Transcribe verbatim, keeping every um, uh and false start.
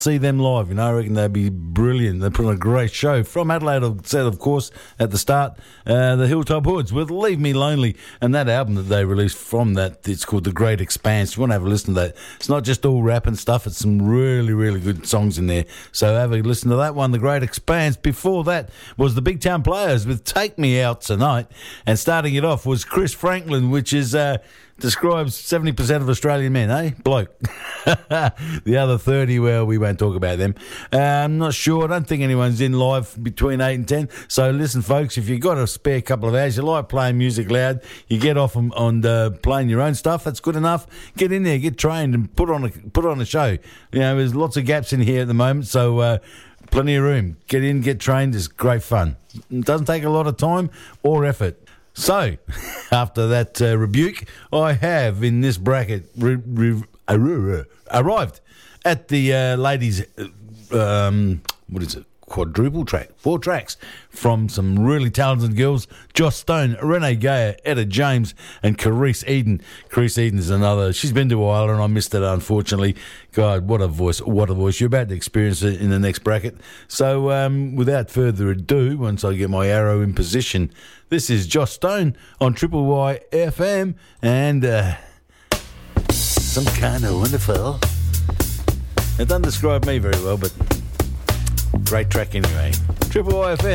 see them live, you know. I reckon they'd be brilliant. They put on a great show. From Adelaide, I said, of course, at the start, uh, the Hilltop Hoods with Leave Me Lonely. And that album that they released from that, it's called The Great Expanse. You want to have a listen to that. It's not just all rap and stuff. It's some really, really good songs in there. So have a listen to that one, The Great Expanse. Before that was the Big Town Players with Take Me Out Tonight. And starting it off was Chris Franklin, which is... Uh, describes seventy percent of Australian men, eh? Bloke. The other thirty, well, we won't talk about them. Uh, I'm not sure. I don't think anyone's in live between eight and ten. So listen, folks, if you've got a spare couple of hours, you like playing music loud, you get off on, on uh, playing your own stuff, that's good enough. Get in there, get trained and put on a, put on a show. You know, there's lots of gaps in here at the moment, so... Uh, plenty of room. Get in, get trained. It's great fun. It doesn't take a lot of time or effort. So, after that uh, rebuke, I have in this bracket re- re- uh, arrived at the uh, ladies' uh, um, what is it? Quadruple track, four tracks from some really talented girls: Joss Stone, Renee Gayer, Etta James, and Carice Eden. Carice Eden is another. She's been to Ireland. I missed it, unfortunately. God, what a voice! What a voice! You're about to experience it in the next bracket. So, um, without further ado, once I get my arrow in position, this is Joss Stone on Triple Y F M, and uh, some kind of wonderful. It doesn't describe me very well, but. Great track anyway. Triple Y F M.